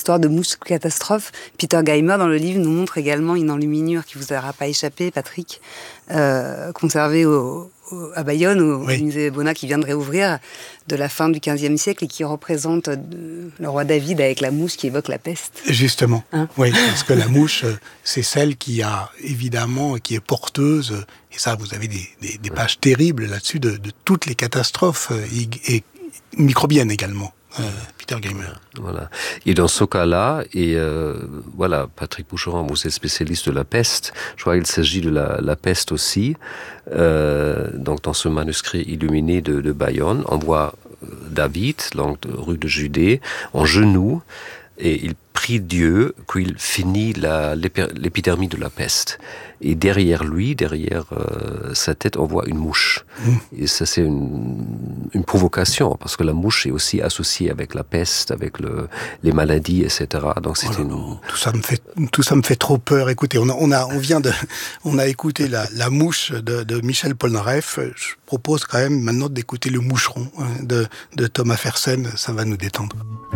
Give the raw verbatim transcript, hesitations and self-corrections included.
histoires de mouches catastrophes. Peter Geimer, dans le livre, nous montre également une enluminure qui vous aura pas échappé, Patrick, euh, conservée au, au, à Bayonne, au oui. musée Bonnat, qui vient de réouvrir, de la fin du quinzième siècle, et qui représente le roi David avec la mouche qui évoque la peste. Justement, hein oui, parce que la mouche, c'est celle qui a, évidemment, qui est porteuse, et ça, vous avez des, des, des pages terribles là-dessus, de, de toutes les catastrophes, et, et microbiennes également. Euh, Peter Geimer. Voilà. Et dans ce cas-là, et euh, voilà, Patrick Boucheron, vous êtes spécialiste de la peste. Je crois qu'il s'agit de la, la peste aussi. Euh, donc dans ce manuscrit illuminé de, de Bayonne, on voit David, donc de, rue de Judée, en genoux, et il prie Dieu qu'il finisse la, l'épidémie de la peste. Et derrière lui, derrière euh, sa tête, on voit une mouche. Mmh. Et ça, c'est une, une provocation, parce que la mouche est aussi associée avec la peste, avec le, les maladies, et cetera. Donc c'était voilà. une... tout ça me fait tout ça me fait trop peur. Écoutez, on a on a on vient de on a écouté la, la mouche de, de Michel Polnareff. Je propose quand même maintenant d'écouter Le Moucheron de de Thomas Fersen. Ça va nous détendre.